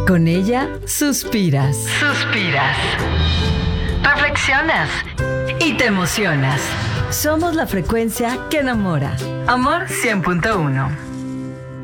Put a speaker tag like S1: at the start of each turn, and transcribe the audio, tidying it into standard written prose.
S1: Con ella suspiras.
S2: Suspiras. Reflexionas. Y te emocionas.
S1: Somos la frecuencia que enamora.
S2: Amor 100.1.